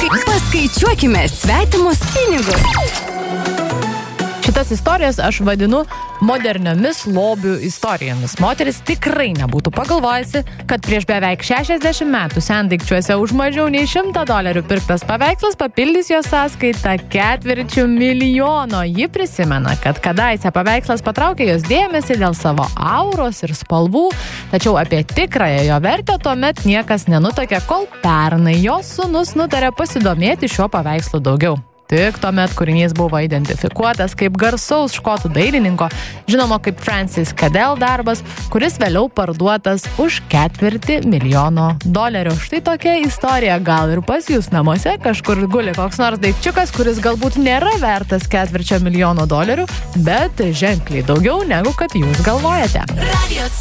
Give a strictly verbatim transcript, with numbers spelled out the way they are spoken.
Paskaičiuokime svetimus pinigus. Šitas istorijas aš vadinu moderniomis lobių istorijomis. Moteris tikrai nebūtų pagalvojusi, kad prieš beveik šešiasdešimt metų sendaikčiuose už mažiau nei šimtą dolerių pirktas paveikslas papildys jos sąskaitą ketvirčių milijono. Ji prisimena, kad kadaise paveikslas patraukė jos dėmesį dėl savo auros ir spalvų, tačiau apie tikrąją jo vertę tuomet niekas nenutuokė, kol pernai jos sūnus nutarė pasidomėti šiuo paveikslu daugiau. Tik tuomet kūrinys buvo identifikuotas kaip garsaus škotų dailininko, žinomo kaip Francis Cadell darbas, kuris vėliau parduotas už ketvirtį milijono dolerių. Štai tokia istorija. Gal ir pas jūs namuose kažkur guli koks nors daikčiukas, kuris galbūt nėra vertas ketvirčio milijono dolerių, bet ženkliai daugiau negu kad jūs galvojate.